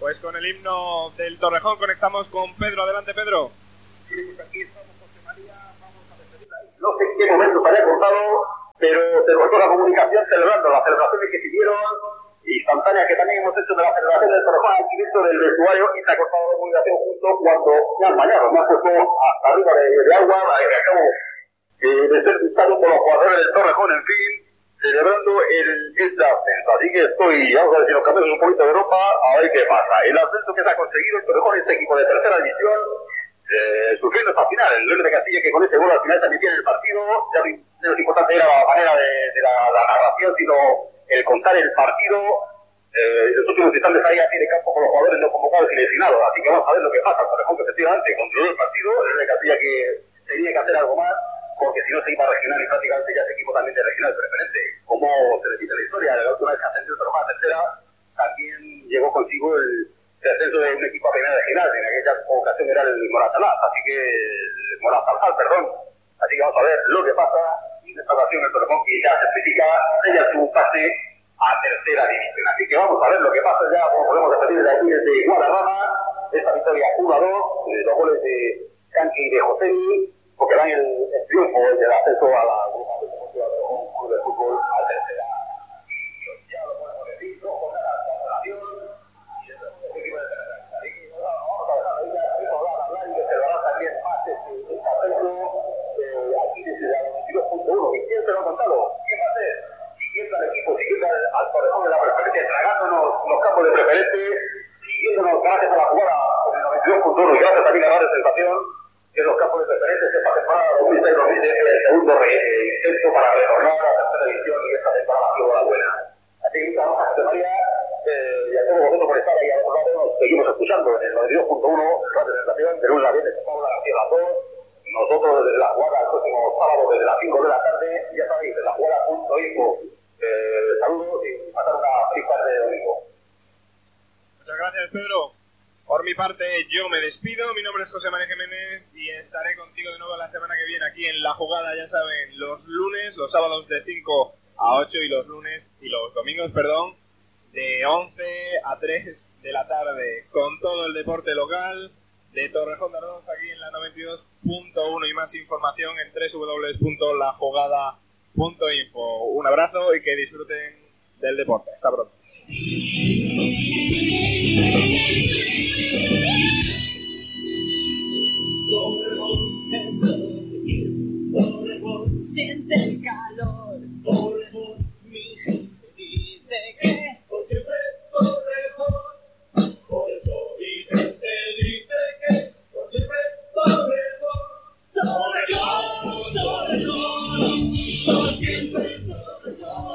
Pues con el himno del Torrejón conectamos con Pedro. Adelante, Pedro. Sí, pues aquí estamos, José María, vamos a despedir ahí. No sé en qué momento se haya cortado, pero se cortó la comunicación celebrando las celebraciones que siguieron, instantáneas que también hemos hecho de la celebración del Torrejón al inicio del vestuario, y se ha cortado la comunicación justo cuando me han bañado, me han puesto hasta arriba de agua, que acabo de ser citado por los jugadores del Torrejón, en fin, celebrando el ascenso. Así que vamos a ver si nos cambiamos un poquito de ropa, a ver qué pasa. El ascenso que se ha conseguido el Torrejón, este equipo de tercera división, sufriendo hasta el final. El León de Castilla, que con ese gol al final también tiene el partido. Ya lo importante era la manera de la narración, sino el contar el partido. Los últimos instantes ahí a pie de campo con los jugadores no convocados y lesionados. Así que vamos a ver lo que pasa. Por ejemplo, efectivamente controló el partido. El León de Castilla que tenía que hacer algo más, porque si no se iba a regional y prácticamente ya ese equipo también de regional preferente. Como se repite la historia, la última vez que ascendió el Torrejón a tercera, también llegó consigo el ascenso de un equipo a primera regional. En aquella ocasión era el Moratalaz, así que así que vamos a ver lo que pasa. Y en esta ocasión el Torrejón, que ya certifica ella su pase a tercera división. Así que vamos a ver lo que pasa ya, como podemos repetir de aquí desde Guadalajara, esta victoria 1-2, los goles de Canqui y de Josemi, porque dan el triunfo del ascenso a la Club de Fútbol a tercera. Ya lo podemos decir, dos jornadas de relación y el equipo de tercera. Así que vamos a dejar ahí hablar y que se lo hará también más este ascenso aquí desde la 92.1. ¿Y quién se lo ha contado? ¿Quién va a ser? Siguiendo al equipo, siguiendo al Torrejón de la preferente, tragándonos los campos de preferente, siguiéndonos gracias a la jugada con el 92.1 y gracias también a la sensación de los campos de preferente esta temporada 2006-2010, el segundo intento para retornar a la tercera división y esta temporada ha sido la buena. Así que muchas gracias, José María, y a todos vosotros por estar ahí a los lados. Nos seguimos escuchando en el 92.1, la presentación de lunes a viernes, con Paula García a las 2. Nosotros desde la jugada el próximo sábado desde las 5 de la tarde, ya sabéis, desde la jugada.info. Saludos y pasar una feliz tarde de domingo. Muchas gracias, Pedro. Por mi parte, yo me despido. Mi nombre es José María Jiménez y estaré contigo de nuevo la semana que viene aquí en La Jugada, ya saben, los lunes, los sábados de 5 a 8 y los domingos, de 11 a 3 de la tarde, con todo el deporte local de Torrejón de Ardoz aquí en la 92.1 y más información en www.lajugada.info. Un abrazo y que disfruten del deporte. Hasta pronto. Torrejón es lo que quiero, Torrejón siente el calor, Torrejón mi gente dice que por siempre Torrejón, por eso mi gente dice que por siempre Torrejón, Torrejón, Torrejón.